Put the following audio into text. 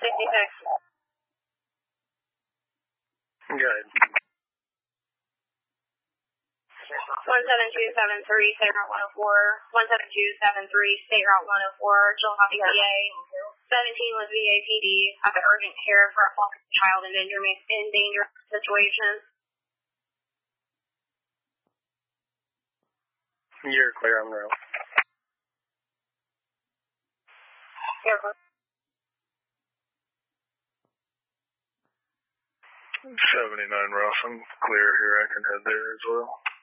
Good. 17273, State Route 104. 17273, State Route 104, Chillicothe, PA. 17 was VAPD at the urgent care for a child endangerment situation. You're clear on the route. You're clear. 79 Rough, I'm clear here. I can head there as well.